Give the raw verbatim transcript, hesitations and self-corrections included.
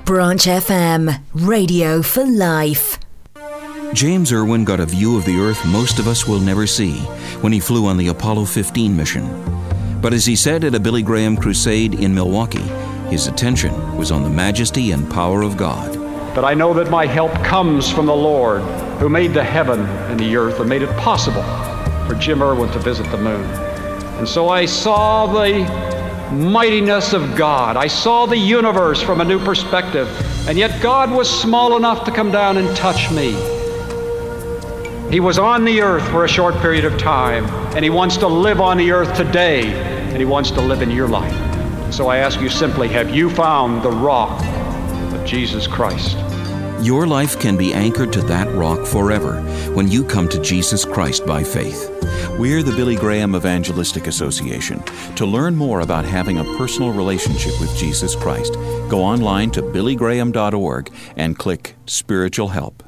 Branch F M, radio for life. James Irwin got a view of the Earth most of us will never see when he flew on the Apollo fifteen mission. But as he said at a Billy Graham crusade in Milwaukee, his attention was on the majesty and power of God. But I know that my help comes from the Lord, who made the heaven and the earth and made it possible for Jim Irwin to visit the moon. And so I saw the mightiness of God. I saw the universe from a new perspective, and yet God was small enough to come down and touch me. He was on the earth for a short period of time, and he wants to live on the earth today, and he wants to live in your life. So I ask you simply, have you found the rock of Jesus Christ? Your life can be anchored to that rock forever when you come to Jesus Christ by faith. We're the Billy Graham Evangelistic Association. To learn more about having a personal relationship with Jesus Christ, go online to billy graham dot org and click Spiritual Help.